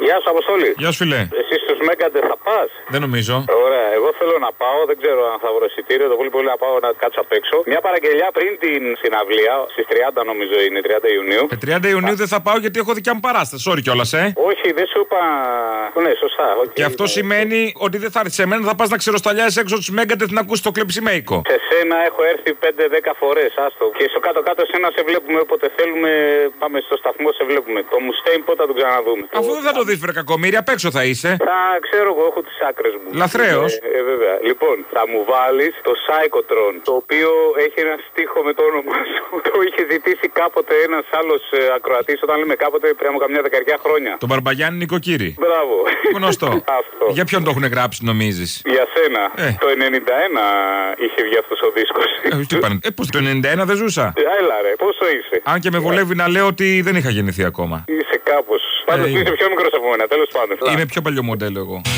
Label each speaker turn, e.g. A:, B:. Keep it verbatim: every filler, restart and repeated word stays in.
A: Γεια σου, Αποστόλη.
B: Γεια σου, φιλέ.
A: Εσύ στους Μέγκαντε θα πας?
B: Δεν νομίζω.
A: Ωραία, εγώ θέλω να πάω, δεν ξέρω αν θα βρω εισιτήριο. Το πολύ πολύ να πάω να κάτσω απ' έξω. Μια παραγγελιά πριν την συναυλία, στις τριάντα νομίζω είναι, τριάντα Ιουνίου.
B: Ε, τριάντα Ιουνίου δεν θα πάω γιατί έχω δικιά μου παράσταση. Sorry κιόλας, ε.
A: Όχι, δεν σου είπα. Ναι, σωστά. Okay.
B: Και αυτό σημαίνει ότι δεν θα έρθει σε μένα, θα πας να ξεροσταλιάσεις έξω τους Μέγκαντε να ακούσει το κλεψιμέικο.
A: Σε σένα έχω έρθει πέντε δέκα φορές, άστο. Και στο κάτω-κάτω σένα σε βλέπουμε όποτε θέλουμε. Πάμε στο σταθμό, σε βλέπουμε. Το Μουστέιν πότε θα τον ξαναδούμε.
B: Αφού δεν θα το δεις, βρε κακομοίρη, απ' έξω θα είσαι.
A: Θα ξέρω εγώ, έχω τις άκρες μου.
B: Λαθρέος.
A: Ε, ε, βέβαια. Λοιπόν, θα μου βάλεις το Psychotron, το οποίο έχει ένα στίχο με το όνομα σου. Το είχε ζητήσει κάποτε ένας άλλος ε, ακροατής, όταν λέμε κάποτε πριν από καμιά δεκαετία χρόνια.
B: Τον Μπαρμπαγιάννη Νοικοκύρη.
A: Μπράβο.
B: Γνωστό.
A: Αυτό.
B: Για ποιον το έχουν γράψει, νομίζεις?
A: Για σένα.
B: Ε.
A: Το ενενήντα ένα είχε βγει αυτός ο δίσκος.
B: Ε, τι είπανε. Ε, πώς το ενενήντα ένα δεν ζούσα.
A: Ε, έλα ρε, πόσο είσαι?
B: Αν και με βολεύει να λέω ότι δεν είχα γεννηθεί ακόμα.
A: Είσαι κάπως. Πάντως
B: Ε,
A: είσαι πιο μικρός από μένα, τέλος πάντων.
B: Είμαι πιο παλιό μοντέλο εγώ.